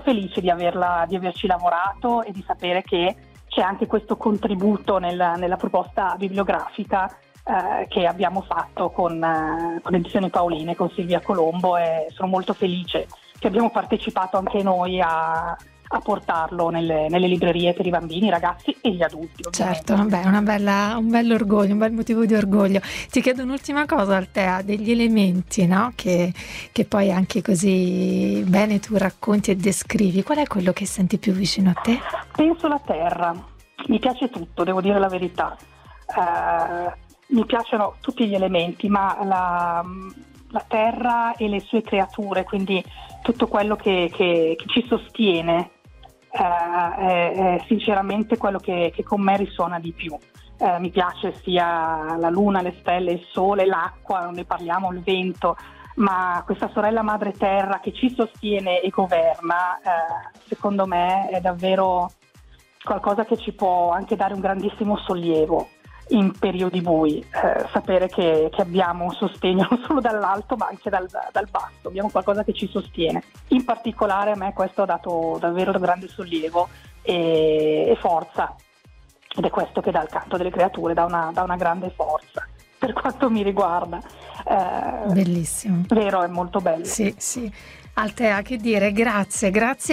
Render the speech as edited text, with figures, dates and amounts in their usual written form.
felice di averci lavorato e di sapere che c'è anche questo contributo nella proposta bibliografica che abbiamo fatto con Edizioni Paoline, con Silvia Colombo, e sono molto felice che abbiamo partecipato anche noi a portarlo nelle librerie per i bambini, i ragazzi e gli adulti. Ovviamente. Certo, vabbè, un bel orgoglio, un bel motivo di orgoglio. Ti chiedo un'ultima cosa, Altea, degli elementi, no? Che poi anche così bene tu racconti e descrivi. Qual è quello che senti più vicino a te? Penso la terra, mi piace tutto, devo dire la verità. Mi piacciono tutti gli elementi, ma la terra e le sue creature, quindi tutto quello che ci sostiene, è sinceramente quello che con me risuona di più. Mi piace sia la luna, le stelle, il sole, l'acqua, non ne parliamo, il vento, ma questa sorella madre terra che ci sostiene e governa, secondo me è davvero qualcosa che ci può anche dare un grandissimo sollievo in periodi bui, sapere che abbiamo un sostegno non solo dall'alto ma anche dal basso, abbiamo qualcosa che ci sostiene. In particolare a me questo ha dato davvero grande sollievo e forza, ed è questo che dà il canto delle creature, dà una grande forza per quanto mi riguarda. Bellissimo. Vero, è molto bello. Sì, sì. Altea, che dire, grazie